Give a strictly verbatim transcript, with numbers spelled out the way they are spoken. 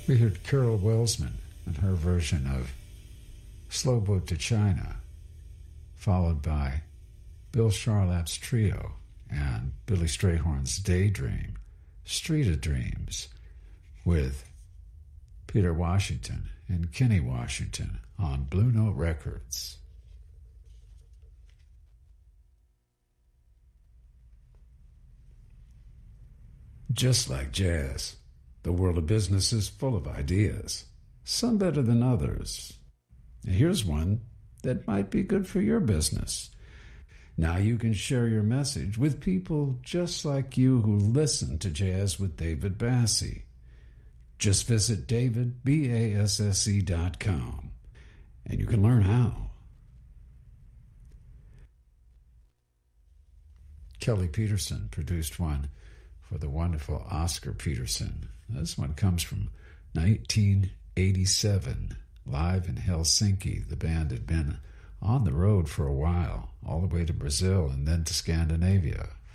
We heard Carol Welsman and her version of Slow Boat to China, followed by Bill Charlap's Trio and Billy Strayhorn's Daydream, Street of Dreams, with Peter Washington and Kenny Washington on Blue Note Records. Just like jazz, the world of business is full of ideas, some better than others. Here's one that might be good for your business. Now you can share your message with people just like you who listen to Jazz with David Bassey. Just visit david basse dot com and you can learn how. Kelly Peterson produced one for the wonderful Oscar Peterson. This one comes from nineteen eighty-seven, live in Helsinki. The band had been on the road for a while, all the way to Brazil and then to Scandinavia